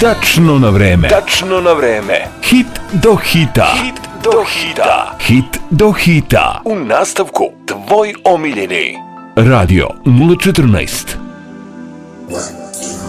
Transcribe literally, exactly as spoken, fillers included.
tačno na vreme. Tačno na vreme. Hit do hita. Hit do hita. Hit do hita. U nastavku tvoj omiljeni. Radio nula četrnaest.